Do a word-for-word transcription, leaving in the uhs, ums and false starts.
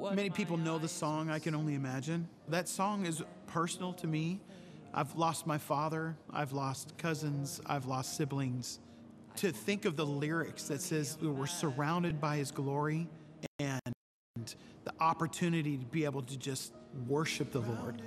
Many people know the song, I Can Only Imagine. That song is personal to me. I've lost my father, I've lost cousins, I've lost siblings. To think of the lyrics that says we're surrounded by his glory and the opportunity to be able to just worship the Lord